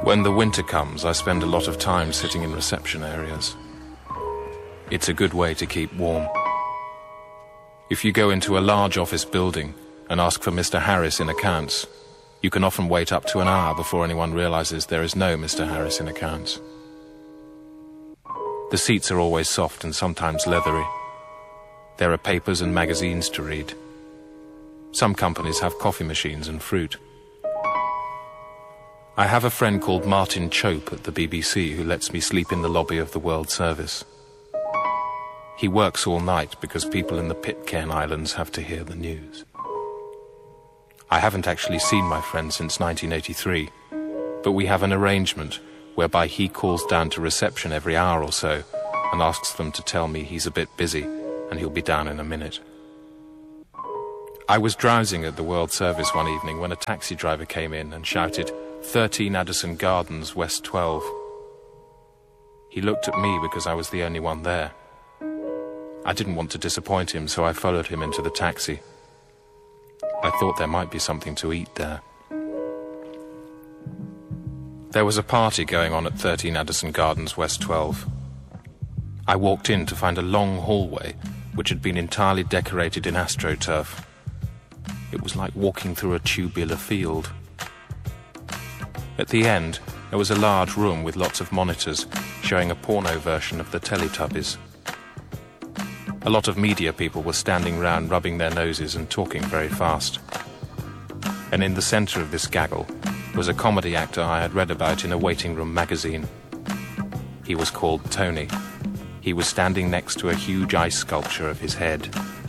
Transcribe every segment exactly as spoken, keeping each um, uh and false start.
When the winter comes, I spend a lot of time sitting in reception areas. It's a good way to keep warm. If you go into a large office building and ask for Mister Harris in accounts, you can often wait up to an hour before anyone realizes there is no Mister Harris in accounts. The seats are always soft and sometimes leathery. There are papers and magazines to read. Some companies have coffee machines and fruit. I have a friend called Martin Chope at the B B C who lets me sleep in the lobby of the World Service. He works all night because people in the Pitcairn Islands have to hear the news. I haven't actually seen my friend since nineteen eighty-three, but we have an arrangement whereby he calls down to reception every hour or so and asks them to tell me he's a bit busy and he'll be down in a minute. I was drowsing at the World Service one evening when a taxi driver came in and shouted, thirteen Addison Gardens, West twelve. He looked at me because I was the only one there. I didn't want to disappoint him, so I followed him into the taxi. I thought there might be something to eat there. There was a party going on at thirteen Addison Gardens, West twelve. I walked in to find a long hallway which had been entirely decorated in AstroTurf. It was like walking through a tubular field. At the end, there was a large room with lots of monitors showing a porno version of the Teletubbies. A lot of media people were standing round rubbing their noses and talking very fast. And in the centre of this gaggle was a comedy actor I had read about in a waiting room magazine. He was called Tony. He was standing next to a huge ice sculpture of his head.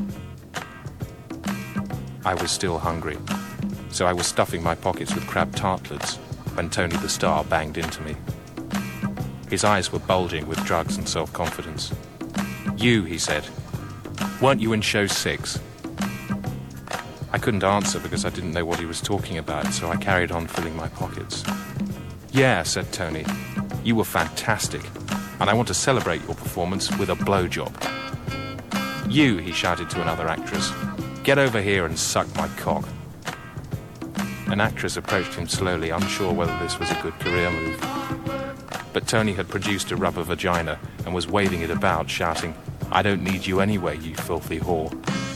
I was still hungry, so I was stuffing my pockets with crab tartlets when Tony the Star banged into me. His eyes were bulging with drugs and self-confidence. "You," he said, "weren't you in show six?" I couldn't answer because I didn't know what he was talking about, so I carried on filling my pockets. "Yeah," said Tony, "you were fantastic, and I want to celebrate your performance with a blowjob." "You," he shouted to another actress, "get over here and suck my cock." An actress approached him slowly, unsure whether this was a good career move. But Tony had produced a rubber vagina and was waving it about, shouting, "I don't need you anyway, you filthy whore."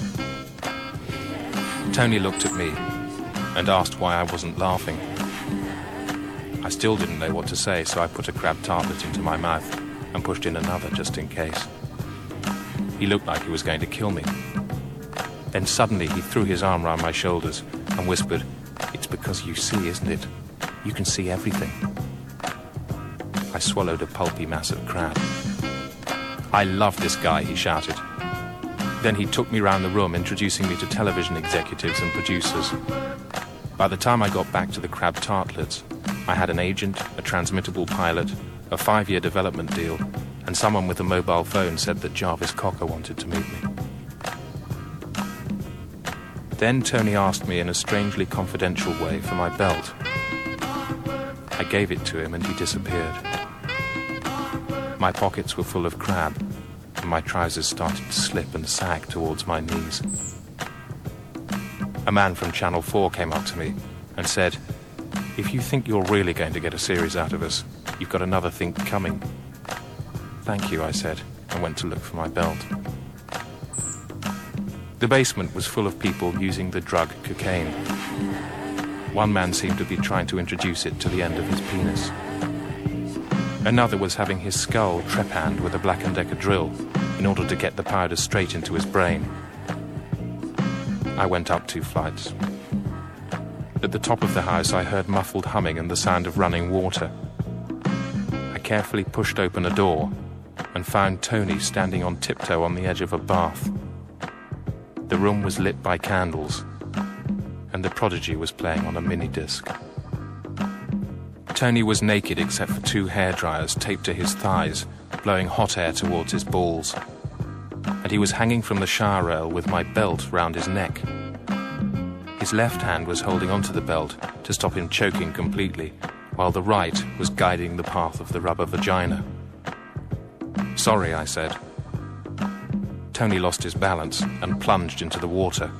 Tony looked at me and asked why I wasn't laughing. I still didn't know what to say, so I put a crab tartlet into my mouth and pushed in another just in case. He looked like he was going to kill me. Then suddenly he threw his arm round my shoulders and whispered, "It's because you see, isn't it? You can see everything." I swallowed a pulpy mass of crab. "I love this guy," he shouted. Then he took me round the room, introducing me to television executives and producers. By the time I got back to the crab tartlets, I had an agent, a transmittable pilot, a five-year development deal, and someone with a mobile phone said that Jarvis Cocker wanted to meet me. Then Tony asked me in a strangely confidential way for my belt. I gave it to him and he disappeared. My pockets were full of crab, and my trousers started to slip and sag towards my knees. A man from Channel four came up to me and said, "If you think you're really going to get a series out of us, you've got another thing coming." "Thank you," I said, and went to look for my belt. The basement was full of people using the drug cocaine. One man seemed to be trying to introduce it to the end of his penis. Another was having his skull trepanned with a Black and Decker drill in order to get the powder straight into his brain. I went up two flights. At the top of the house, I heard muffled humming and the sound of running water. I carefully pushed open a door and found Tony standing on tiptoe on the edge of a bath. The room was lit by candles, and The Prodigy was playing on a mini-disc. Tony was naked except for two hairdryers taped to his thighs, blowing hot air towards his balls. And he was hanging from the shower rail with my belt round his neck. His left hand was holding onto the belt to stop him choking completely, while the right was guiding the path of the rubber vagina. "Sorry," I said. Tony lost his balance and plunged into the water.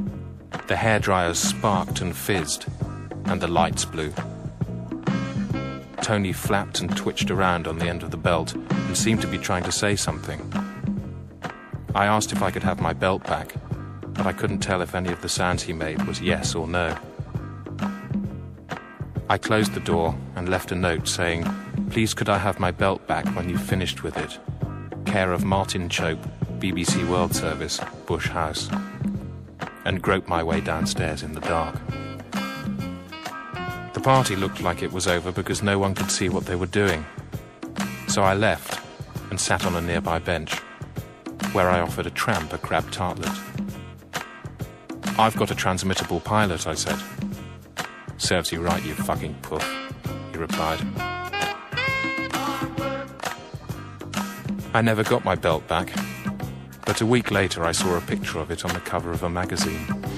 The hairdryers sparked and fizzed, and the lights blew. Tony flapped and twitched around on the end of the belt and seemed to be trying to say something. I asked if I could have my belt back, but I couldn't tell if any of the sounds he made was yes or no. I closed the door and left a note saying, "Please could I have my belt back when you've finished with it? Care of Martin Chope, B B C World Service, Bush House," and groped my way downstairs in the dark. The party looked like it was over because no one could see what they were doing. So I left and sat on a nearby bench, where I offered a tramp a crab tartlet. "I've got a transmittable pilot," I said. "Serves you right, you fucking puff," he replied. I never got my belt back, but a week later I saw a picture of it on the cover of a magazine.